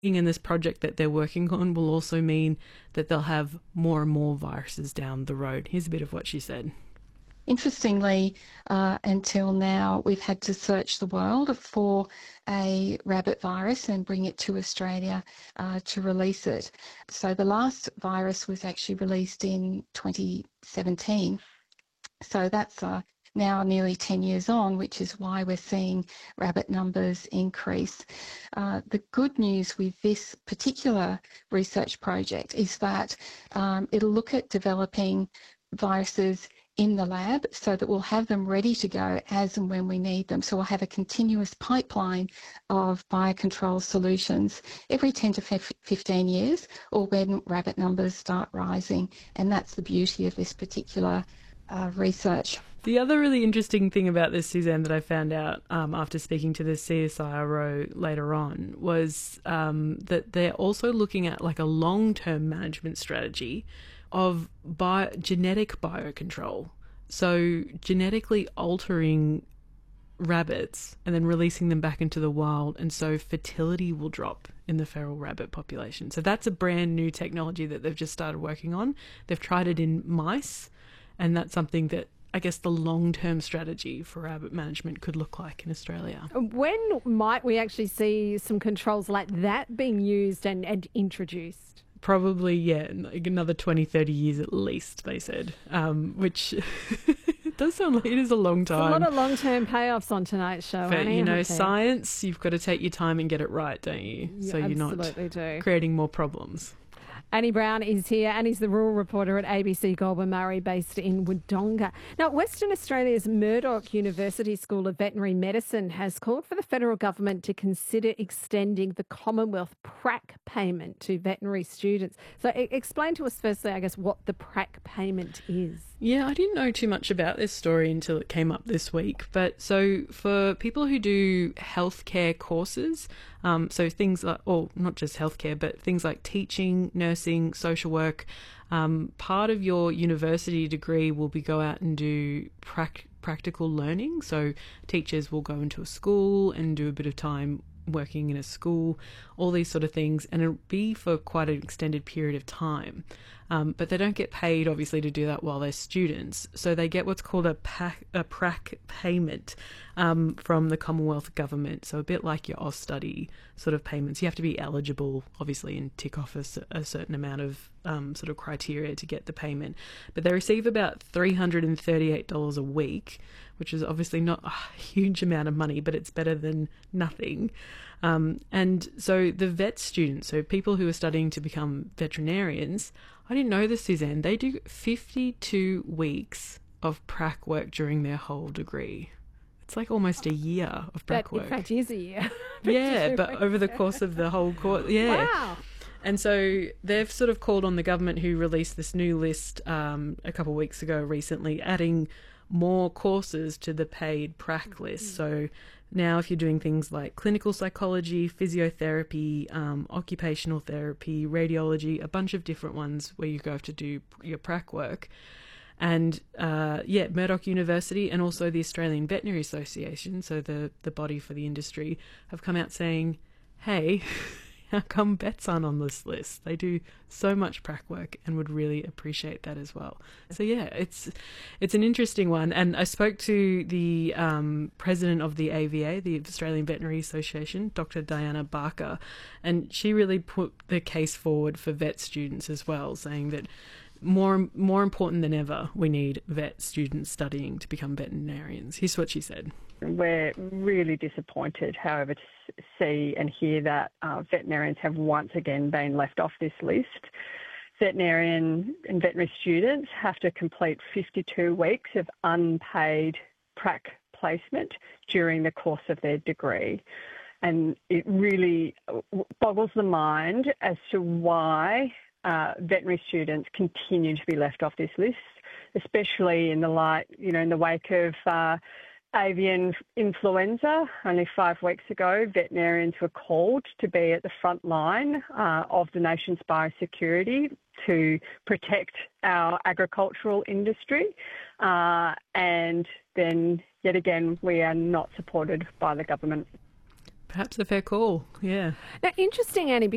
in this project that they're working on will also mean that they'll have more and more viruses down the road. Here's a bit of what she said. Interestingly, until now, we've had to search the world for a rabbit virus and bring it to Australia to release it. So the last virus was actually released in 2017. So that's now nearly 10 years on, which is why we're seeing rabbit numbers increase. The good news with this particular research project is that it'll look at developing viruses in the lab so that we'll have them ready to go as and when we need them. So we'll have a continuous pipeline of biocontrol solutions every 10 to 15 years or when rabbit numbers start rising. And that's the beauty of this particular research. The other really interesting thing about this, Suzanne, that I found out after speaking to the CSIRO later on was that they're also looking at like a long-term management strategy of genetic biocontrol. So genetically altering rabbits and then releasing them back into the wild, and so fertility will drop in the feral rabbit population. So that's a brand new technology that they've just started working on. They've tried it in mice, and that's something that I guess the long-term strategy for rabbit management could look like in Australia. When might we actually see some controls like that being used and introduced? Probably, yeah, like another 20, 30 years at least, they said, which it does sound like it is a long time. There's a lot of long-term payoffs on tonight's show, but, Annie, you know, science, you've got to take your time and get it right, don't you? You so you're not creating more problems. Annie Brown is here. Annie's the rural reporter at ABC Goulburn Murray, based in Wodonga. Now, Western Australia's Murdoch University School of Veterinary Medicine has called for the federal government to consider extending the Commonwealth PRAC payment to veterinary students. So explain to us firstly, I guess, what the PRAC payment is. Yeah, I didn't know too much about this story until it came up this week. But so for people who do healthcare courses, so things like, or not just healthcare, but things like teaching, nursing, social work, part of your university degree will be go out and do practical learning. So teachers will go into a school and do a bit of time working in a school, all these sort of things, and it'll be for quite an extended period of time. But they don't get paid, obviously, to do that while they're students. So they get what's called a PRAC payment from the Commonwealth Government. So a bit like your Austudy sort of payments. You have to be eligible, obviously, and tick off a certain amount of sort of criteria to get the payment. But they receive about $338 a week, which is obviously not a huge amount of money, but it's better than nothing. And so the vet students, so people who are studying to become veterinarians, I didn't know this, Suzanne, they do 52 weeks of prac work during their whole degree. It's like almost a year of prac work. In fact, is a year. Yeah, but over the course of the whole course, yeah. Wow. And so they've sort of called on the government, who released this new list a couple of weeks ago recently, adding more courses to the paid prac list. So now if you're doing things like clinical psychology, physiotherapy, occupational therapy, radiology, a bunch of different ones where you go have to do your prac work. And Murdoch University and also the Australian Veterinary Association, so the body for the industry, have come out saying, hey, how come vets aren't on this list? They do so much prac work and would really appreciate that as well. So yeah, it's an interesting one. And I spoke to the president of the AVA, the Australian Veterinary Association, Dr. Diana Barker, and she really put the case forward for vet students as well, saying that more important than ever, we need vet students studying to become veterinarians. Here's what she said. We're really disappointed, however, to see and hear that veterinarians have once again been left off this list. Veterinarian and veterinary students have to complete 52 weeks of unpaid prac placement during the course of their degree. And it really boggles the mind as to why veterinary students continue to be left off this list, especially in the wake of avian influenza. Only 5 weeks ago, veterinarians were called to be at the front line of the nation's biosecurity to protect our agricultural industry. And then, yet again, we are not supported by the government. Perhaps a fair call, yeah. Now, interesting, Annie,